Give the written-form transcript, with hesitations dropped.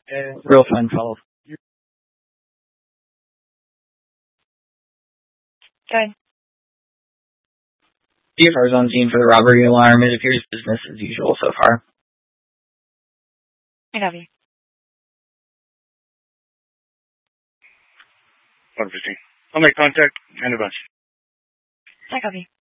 Real fun fellow. Good. CFR is on scene for the robbery alarm. It appears business as usual so far. I copy. 115. I'll make contact and a bunch. I copy.